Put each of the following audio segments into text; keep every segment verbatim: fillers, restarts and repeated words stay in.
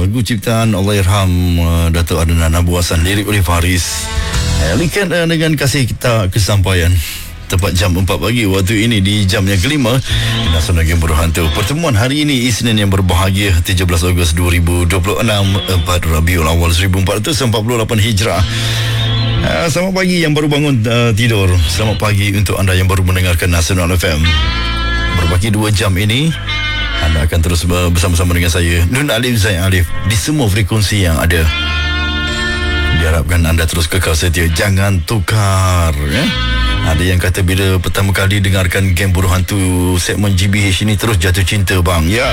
lagu ciptaan Allahyarham uh, Datuk Adnan Abu Hassan, lirik oleh Faris. uh, Lihat uh, dengan kasih kita kesampaian tepat jam empat pagi waktu ini di jam yang kelima Nasional Game Berhantu. Pertemuan hari ini Isnin yang berbahagia tujuh belas Ogos dua ribu dua puluh enam, empat Rabiul Awal seribu empat ratus empat puluh lapan Hijrah. Uh, selamat pagi yang baru bangun uh, tidur. Selamat pagi untuk anda yang baru mendengarkan Nasional F M. Berbagi dua jam ini anda akan terus bersama-sama dengan saya, Nun Alif Zain Alif, di semua frekuensi yang ada. Diharapkan anda terus kekal setia, jangan tukar, ya. Ada yang kata bila pertama kali dengarkan Game Berhantu segmen G B H ini terus jatuh cinta bang. Ya,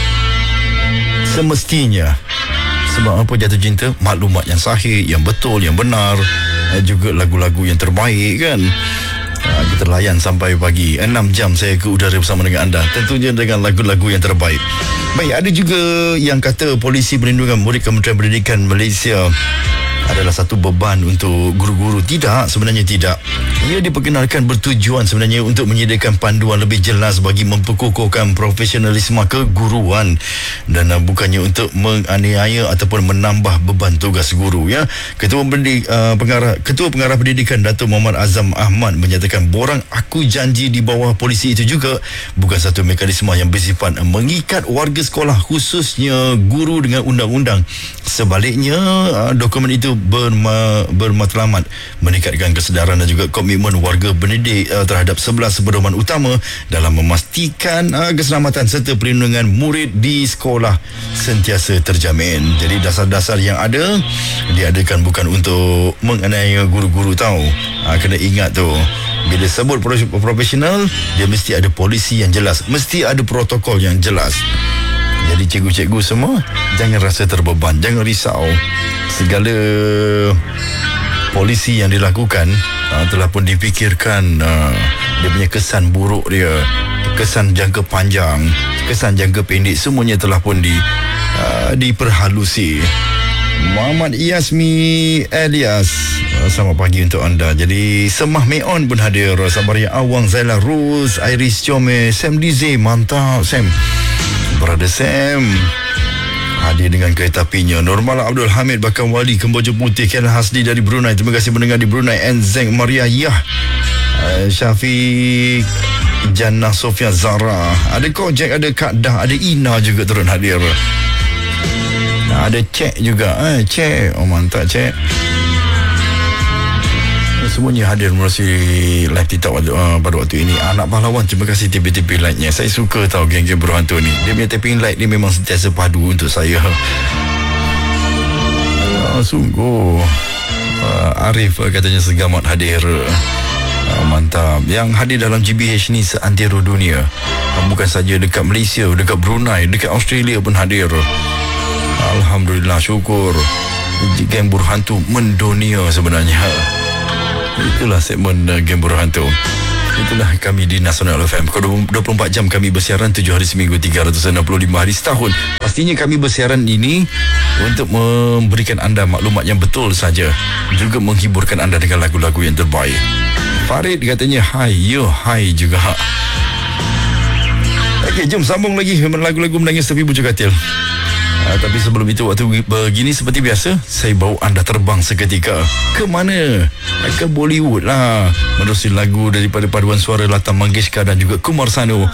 semestinya. Sebab apa jatuh cinta? Maklumat yang sahih, yang betul, yang benar, juga lagu-lagu yang terbaik kan. Ha, kita layan sampai pagi enam jam saya ke udara bersama dengan anda, tentunya dengan lagu-lagu yang terbaik. Baik, ada juga yang kata Polisi Perlindungan Murid Kementerian Pendidikan Malaysia adalah satu beban untuk guru-guru. Tidak, sebenarnya tidak. Ia diperkenalkan bertujuan sebenarnya untuk menyediakan panduan lebih jelas bagi memperkukuhkan profesionalisme keguruan dan uh, bukannya untuk menganiaya ataupun menambah beban tugas guru, ya. Ketua Pendidik, uh, pengarah Ketua Pengarah Pendidikan Datuk Muhammad Azam Ahmad menyatakan borang aku janji di bawah polisi itu juga bukan satu mekanisme yang bersifat mengikat warga sekolah, khususnya guru, dengan undang-undang. Sebaliknya, uh, dokumen itu berma, bermatlamat meningkatkan kesedaran dan juga komitmen warga pendidik uh, terhadap sebelas pedoman utama dalam memastikan uh, keselamatan serta perlindungan murid di sekolah sentiasa terjamin. Jadi dasar-dasar yang ada diadakan bukan untuk menganiaya guru-guru tahu. Uh, kena ingat tu, bila sebut profesional, dia mesti ada polisi yang jelas, mesti ada protokol yang jelas. Jadi cikgu-cikgu semua jangan rasa terbeban, jangan risau. Segala polisi yang dilakukan uh, telah pun dipikirkan uh, dia punya kesan buruk dia, kesan jangka panjang, kesan jangka pendek, semuanya telah pun di uh, diperhalusi. Muhammad Yasmi Elias, uh, selamat pagi untuk anda. Jadi Semah Meon pun hadir, Sabaria Awang, Zaila Rose, Iris Chome, Sam Dize, mantap Sam, Brother Sam hadir dengan kereta apinya. Normal Abdul Hamid Bakar Wali, Kemboja Putih, Ken Hasdi dari Brunei, terima kasih mendengar di Brunei. Enzeng Maria Yah, uh, Syafiq Jannah Sofia Zara, ada Kojek, ada Kak Dah, ada Ina juga turun hadir. Nah, ada Cek juga, eh, Cek, oh mantap Cek. Semuanya hadir melalui live TikTok uh, pada waktu ini. Anak pahlawan, terima kasih tipi-tipi like-nya. Saya suka tahu geng-geng berhantu ni. Dia punya tapping like dia memang sentiasa padu untuk saya. Uh, sungguh uh, Arif uh, katanya segamat hadir. uh, Mantap. Yang hadir dalam G B H ni seantero dunia, uh, bukan saja dekat Malaysia, dekat Brunei, dekat Australia pun hadir. Alhamdulillah, syukur. Geng berhantu mendunia sebenarnya. Itulah segmen uh, Game Berhantu. Itulah kami di Nasional F M. dua puluh empat jam kami bersiaran, tujuh hari seminggu, tiga ratus enam puluh lima hari setahun. Pastinya kami bersiaran ini untuk memberikan anda maklumat yang betul saja, juga menghiburkan anda dengan lagu-lagu yang terbaik. Farid katanya hai, yo hai juga. Okey, jom sambung lagi lagu-lagu menangis tepi bujur katil. Uh, tapi sebelum itu, waktu begini seperti biasa, saya bawa anda terbang seketika. Ke mana? Ke Bollywood lah, menerusi lagu daripada paduan suara Lata Mangeshkar dan juga Kumar Sanu.